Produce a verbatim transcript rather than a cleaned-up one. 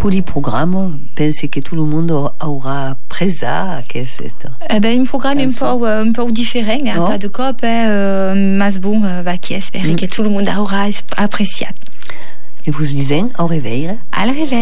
pour il programme, pense que tout le monde aura presa aquest. Eh ben, un programme un peu, un peu différent, hein, oh. pas de cop, hein, euh, mais bon, va qui espère mm. que tout le monde aura apprécié. Et vous disons au réveil. À la réveil.